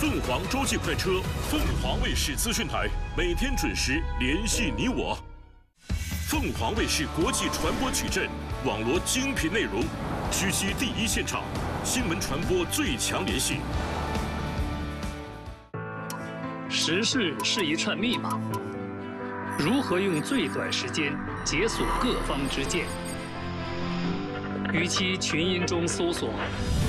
凤凰洲际快车，凤凰卫视资讯台，每天准时联系你我。凤凰卫视国际传播矩阵，网罗精品内容，狙击第一现场，新闻传播最强联系。 时事是一串密码，如何用最短时间解锁各方之见？与其群音中搜索